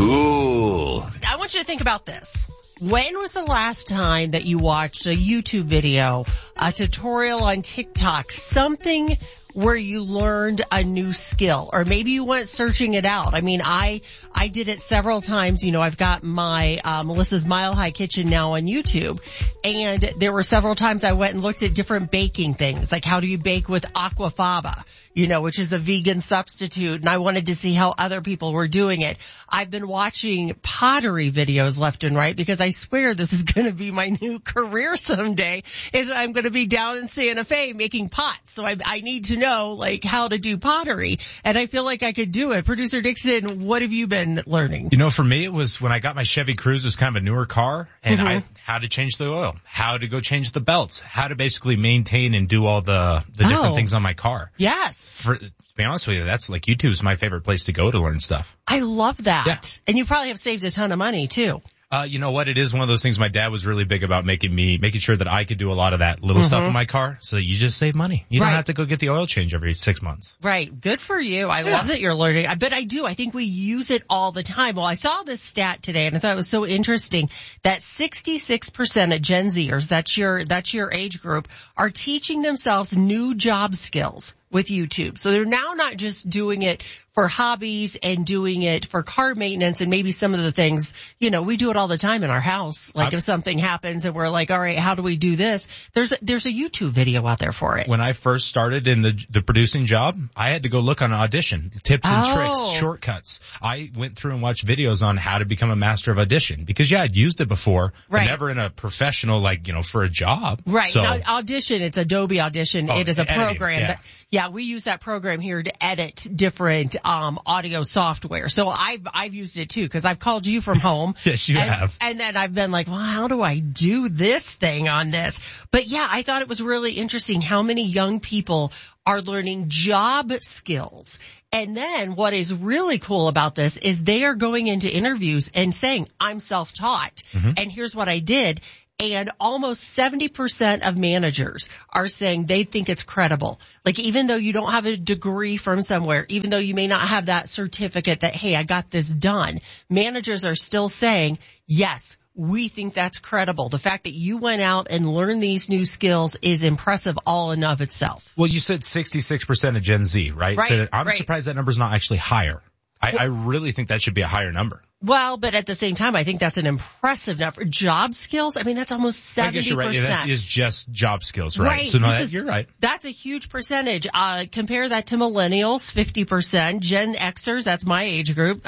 Cool. I want you to think about this. When was the last time that you watched a YouTube video, a tutorial on TikTok, something where you learned a new skill, or maybe you went searching it out? I mean, I did it several times. You know, I've got my Melissa's Mile High Kitchen now on YouTube, and there were several times I went and looked at different baking things, like how do you bake with aquafaba, you know, which is a vegan substitute, and I wanted to see how other people were doing it. I've been watching pottery videos left and right because I swear this is going to be my new career someday, is I'm going to be down in Santa Fe making pots. So I need to know, like, how to do pottery, and I feel like I could do it. Producer Dixon, what have you been learning? You know, for me, it was when I got my Chevy Cruze. It was kind of a newer car, and I had to change the oil, how to go change the belts, how to basically maintain and do all the different things on my car. Yes. To be honest with you, that's like YouTube's my favorite place to go to learn stuff. I love that. Yeah. And you probably have saved a ton of money too. You know what? It is one of those things. My dad was really big about making sure that I could do a lot of that little stuff in my car, so that you just save money. You don't have to go get the oil change every 6 months. Right. Good for you. I love that you're learning. But I do. I think we use it all the time. Well, I saw this stat today, and I thought it was so interesting that 66% of Gen Zers, that's your age group, are teaching themselves new job skills with YouTube. So they're now not just doing it for hobbies and doing it for car maintenance and maybe some of the things, you know, we do it all the time in our house. Like if something happens and we're like, all right, how do we do this? There's a YouTube video out there for it. When I first started in the producing job, I had to go look on Audition, tips and tricks, shortcuts. I went through and watched videos on how to become a master of Audition because I'd used it before, but never in a professional, like, you know, for a job. Right. So, now, Audition, it's Adobe Audition. It is a program editing, that, we use that program here to edit different audio software. So I've used it too because I've called you from home. Yes, you have. And then I've been like, well, how do I do this thing on this? But yeah, I thought it was really interesting how many young people are learning job skills. And then what is really cool about this is they are going into interviews and saying, I'm self-taught. And here's what I did. And almost 70% of managers are saying they think it's credible. Like, even though you don't have a degree from somewhere, even though you may not have that certificate that, hey, I got this done, managers are still saying, yes, we think that's credible. The fact that you went out and learned these new skills is impressive all in of itself. Well, you said 66% of Gen Z, right? So I'm surprised that number's not actually higher. I really think that should be a higher number. Well, but at the same time, I think that's an impressive number. Job skills, I mean, that's almost 70%. I guess you're right. That is just job skills, right? Right. So no, you're right. That's a huge percentage. Compare that to millennials, 50%. Gen Xers, that's my age group,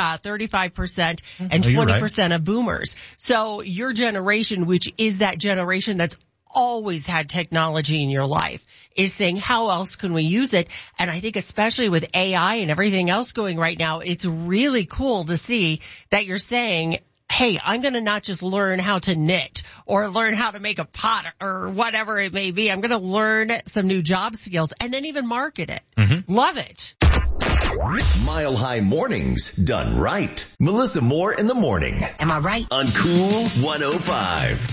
35%, and 20% of boomers. So your generation, which is that generation that's always had technology in your life, is saying, how else can we use it? And I think especially with AI and everything else going right now, it's really cool to see that you're saying, hey, I'm going to not just learn how to knit or learn how to make a pot or whatever it may be. I'm going to learn some new job skills and then even market it. Love it. Mile High Mornings, done right. Melissa Moore in the morning. Am I right? On Cool 105.